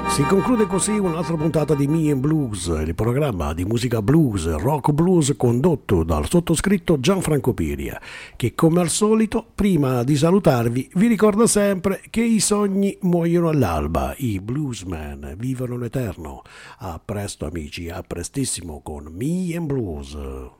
Si conclude così un'altra puntata di Me and Blues, il programma di musica blues, rock blues condotto dal sottoscritto Gianfranco Piria, che come al solito, prima di salutarvi, vi ricorda sempre che i sogni muoiono all'alba, i bluesmen vivono l'eterno. A presto amici, a prestissimo con Me and Blues.